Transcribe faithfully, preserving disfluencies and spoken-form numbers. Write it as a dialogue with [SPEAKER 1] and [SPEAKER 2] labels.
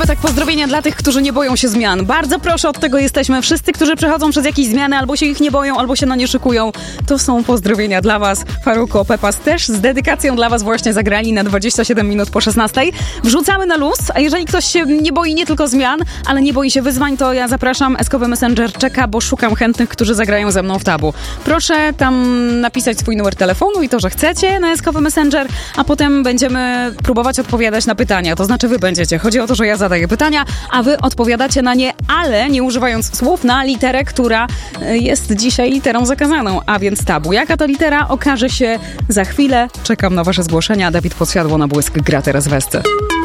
[SPEAKER 1] Nowe tak pozdrowienia dla tych, którzy nie boją się zmian. Bardzo proszę, od tego jesteśmy. Wszyscy, którzy przechodzą przez jakieś zmiany, albo się ich nie boją, albo się na nie szykują, to są pozdrowienia dla was. Farruko Pepas też z dedykacją dla was właśnie zagrali na dwadzieścia siedem minut po szesnastej. Wrzucamy na luz, a jeżeli ktoś się nie boi nie tylko zmian, ale nie boi się wyzwań, to ja zapraszam. Eskowy Messenger czeka, bo szukam chętnych, którzy zagrają ze mną w Tabu. Proszę tam napisać swój numer telefonu i to, że chcecie na Eskowy Messenger, a potem będziemy próbować odpowiadać na pytania. To znaczy wy będziecie. Chodzi o to, że ja zadaję pytania, a wy odpowiadacie na nie, ale nie używając słów, na literę, która jest dzisiaj literą zakazaną, a więc Tabu. Jaka to litera, okaże się za chwilę. Czekam na wasze zgłoszenia. Dawid Podsiadło na błysk gra teraz w Esce.